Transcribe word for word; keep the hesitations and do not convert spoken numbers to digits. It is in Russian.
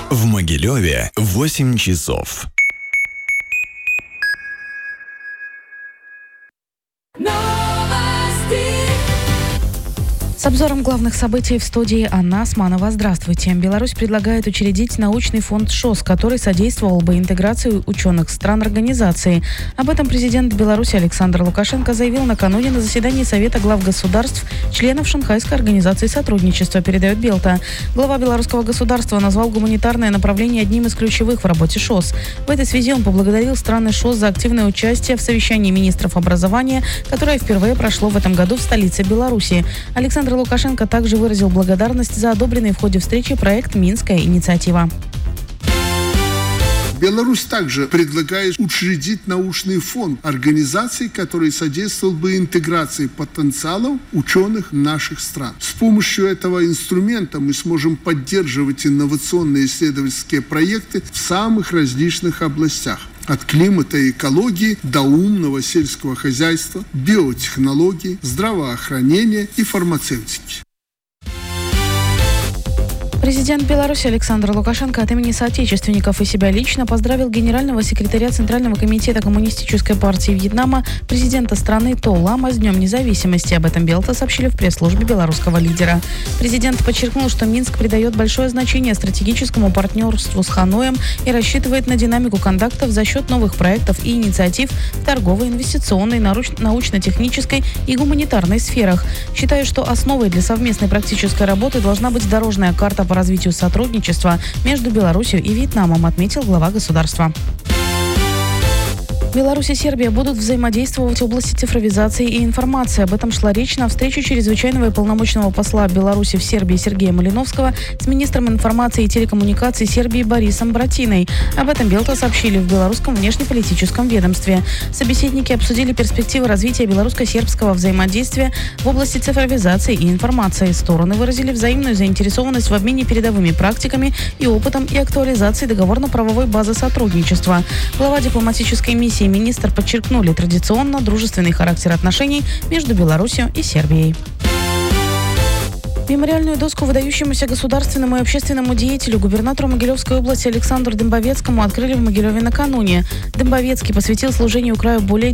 В Могилеве восемь часов. С обзором главных событий в студии Анна Османова. Здравствуйте. Беларусь предлагает учредить научный фонд ШОС, который содействовал бы интеграции ученых стран организации. Об этом президент Беларуси Александр Лукашенко заявил накануне на заседании Совета глав государств, членов Шанхайской организации сотрудничества, передает Белта. Глава белорусского государства назвал гуманитарное направление одним из ключевых в работе ШОС. В этой связи он поблагодарил страны ШОС за активное участие в совещании министров образования, которое впервые прошло в этом году в столице Беларуси. Александр Лукашенко также выразил благодарность за одобренный в ходе встречи проект «Минская инициатива». Беларусь также предлагает учредить научный фонд организаций, который содействовал бы интеграции потенциалов ученых наших стран. С помощью этого инструмента мы сможем поддерживать инновационные исследовательские проекты в самых различных областях. От климата и экологии до умного сельского хозяйства, биотехнологий, здравоохранения и фармацевтики. Президент Беларуси Александр Лукашенко от имени соотечественников и себя лично поздравил генерального секретаря Центрального комитета Коммунистической партии Вьетнама, президента страны То Лама с Днем независимости. Об этом Белта сообщили в пресс-службе белорусского лидера. Президент подчеркнул, что Минск придает большое значение стратегическому партнерству с Ханоем и рассчитывает на динамику контактов за счет новых проектов и инициатив в торговой, инвестиционной, научно-технической и гуманитарной сферах. Считаю, что основой для совместной практической работы должна быть дорожная карта по развитию сотрудничества между Беларусью и Вьетнамом, отметил глава государства. Беларусь и Сербия будут взаимодействовать в области цифровизации и информации. Об этом шла речь на встрече чрезвычайного и полномочного посла Беларуси в Сербии Сергея Малиновского с министром информации и телекоммуникаций Сербии Борисом Братиной. Об этом Белта сообщили в белорусском внешнеполитическом ведомстве. Собеседники обсудили перспективы развития белорусско-сербского взаимодействия в области цифровизации и информации. Стороны выразили взаимную заинтересованность в обмене передовыми практиками и опытом и актуализации договорно-правовой базы сотрудничества. Глава дипломатической миссии и министр подчеркнули традиционно дружественный характер отношений между Беларусью и Сербией. Мемориальную доску выдающемуся государственному и общественному деятелю, губернатору Могилевской области Александру Дембовецкому открыли в Могилеве накануне. Дембовецкий посвятил служению краю более